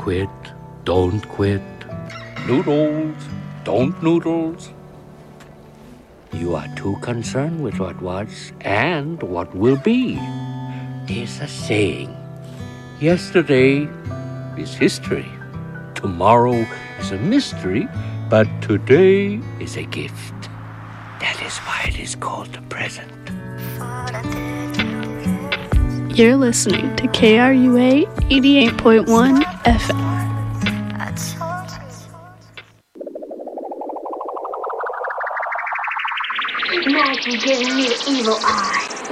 quit, don't quit. Noodles, don't noodles. You are too concerned with what was and what will be. There's a saying, yesterday is history. Tomorrow is a mystery, but today is a gift. That is why it is called the present. You're listening to KRUA 88.1 FM. Maggie giving me the evil eye.